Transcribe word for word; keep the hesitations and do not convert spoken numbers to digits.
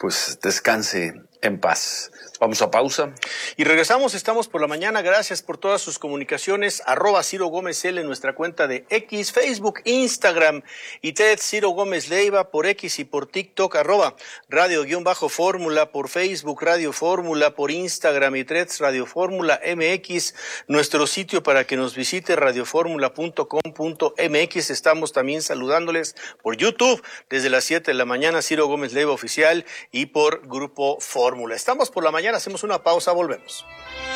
pues descanse en paz. Vamos a pausa. Y regresamos, estamos por la mañana. Gracias por todas sus comunicaciones. Arroba Ciro Gómez L en nuestra cuenta de X, Facebook, Instagram y T E D Ciro Gómez Leiva por X y por TikTok. Arroba Radio-Fórmula por Facebook, Radio Fórmula por Instagram y Threads Radio Fórmula M X. Nuestro sitio para que nos visite radioformula punto com punto m x. Estamos también saludándoles por YouTube desde las siete de la mañana, Ciro Gómez Leiva Oficial y por Grupo Fórmula. Estamos por la mañana. Hacemos una pausa, volvemos.